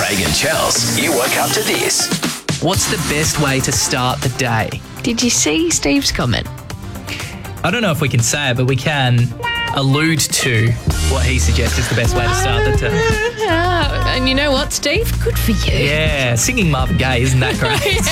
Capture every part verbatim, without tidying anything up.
Craig and Chels, you woke up to this. What's the best way to start the day? Did you see Steve's comment? I don't know if we can say it, but we can allude to what he suggests is the best way to start the day. And you know what, Steve? Good for you. Yeah, singing Marvin Gaye, isn't that great?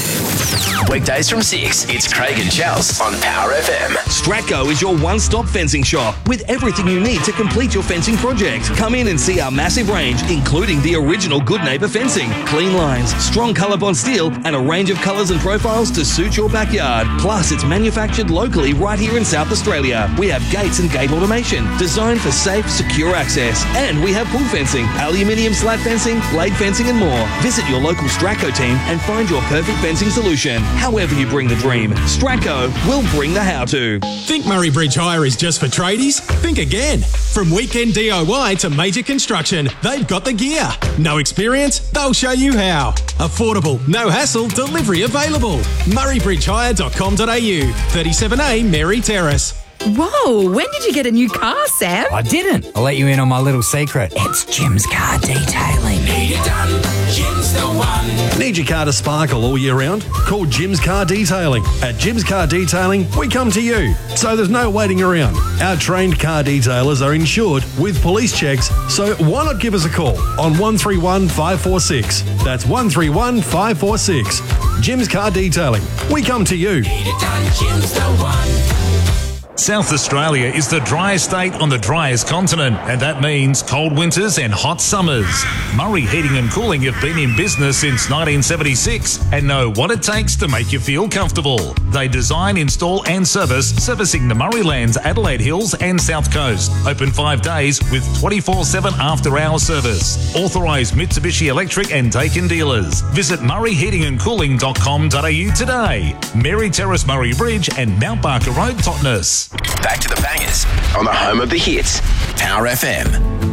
Weekdays from six, it's Craig and Chels on Power F M. Stratco is your one-stop fencing shop with everything you need to complete your fencing project. Come in and see our massive range, including the original Good Neighbour fencing, clean lines, strong colour bond steel, and a range of colours and profiles to suit your backyard. Plus, it's manufactured locally right here in South Australia. We have gates and gate automation designed for safe, secure access. And we have pool fencing, aluminium slat fencing, blade fencing, and more. Visit your local Stratco team and find your perfect fencing solution. However you bring the dream, Stratco will bring the how-to. Think Murray Bridge Hire is just for tradies? Think again. From weekend D I Y to major construction, they've got the gear. No experience? They'll show you how. Affordable, no hassle, delivery available. murray bridge hire dot com dot a u, thirty-seven A Mary Terrace. Whoa, when did you get a new car, Sam? I didn't. I'll let you in on my little secret. It's Jim's Car Detailing. Need it done, Jim's the one. Need your car to sparkle all year round? Call Jim's Car Detailing. At Jim's Car Detailing, we come to you, so there's no waiting around. Our trained car detailers are insured with police checks, so why not give us a call on one three one, five four six. That's one three one, five four six. Jim's Car Detailing. We come to you. Need it done, Jim's the one. South Australia is the driest state on the driest continent, and that means cold winters and hot summers. Murray Heating and Cooling have been in business since nineteen seventy-six and know what it takes to make you feel comfortable. They design, install and service, servicing the Murraylands, Adelaide Hills and South Coast. Open five days with twenty-four seven after-hour service. Authorised Mitsubishi Electric and Daikin dealers. Visit murray heating and cooling dot com dot a u today. Mary Terrace, Murray Bridge and Mount Barker Road, Totnes. Back to the bangers on the home of the hits, Power F M.